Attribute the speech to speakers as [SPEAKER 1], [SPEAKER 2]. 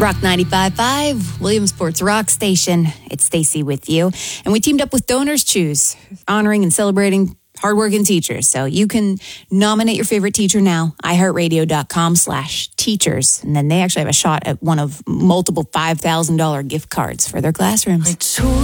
[SPEAKER 1] Rock 95.5, Williamsport's Rock Station. It's Stacy with you. And we teamed up with Donors Choose, honoring and celebrating hardworking teachers. So you can nominate your favorite teacher now, iHeartRadio.com/teachers. And then they actually have a shot at one of multiple $5,000 gift cards for their classrooms.